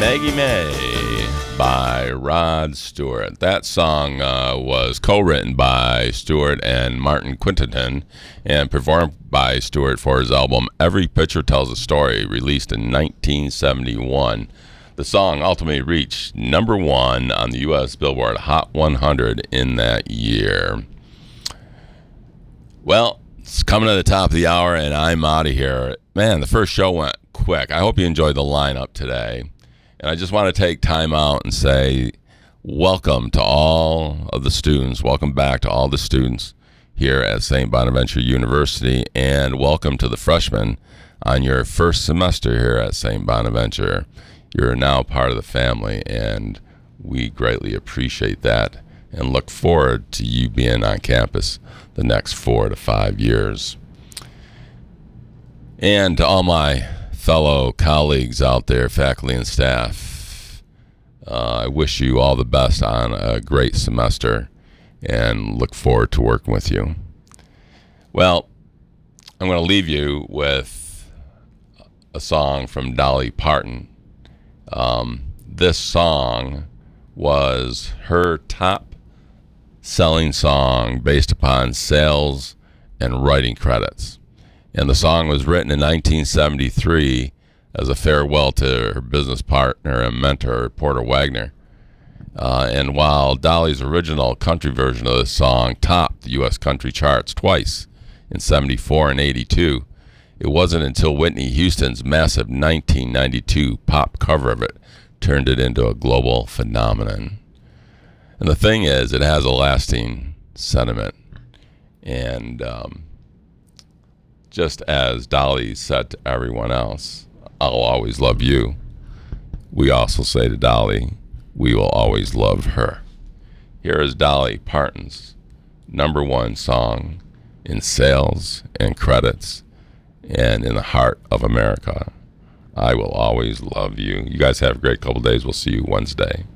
Maggie May by Rod Stewart. That song was co-written by Stewart and Martin Quintenton and performed by Stewart for his album Every Picture Tells a Story, released in 1971. The song ultimately reached number one on the U.S. Billboard Hot 100 in that year. Well, it's coming to the top of the hour, and I'm out of here. Man, the first show went quick. I hope you enjoyed the lineup today. And I just want to take time out and say welcome to all of the students. Welcome back to all the students here at St. Bonaventure University. And welcome to the freshmen on your first semester here at St. Bonaventure. You're now part of the family, and we greatly appreciate that and look forward to you being on campus the next 4 to 5 years. And to all my fellow colleagues out there, faculty and staff, I wish you all the best on a great semester and look forward to working with you. Well, I'm going to leave you with a song from Dolly Parton. This song was her top selling song based upon sales and writing credits. And the song was written in 1973 as a farewell to her business partner and mentor, Porter Wagoner. And while Dolly's original country version of this song topped the U.S. country charts twice in 74 and 82, it wasn't until Whitney Houston's massive 1992 pop cover of it turned it into a global phenomenon. And the thing is, it has a lasting sentiment. And just as Dolly said to everyone else, I'll always love you, we also say to Dolly, we will always love her. Here is Dolly Parton's number one song in sales and credits and in the heart of America. I will always love you. You guys have a great couple days. We'll see you Wednesday.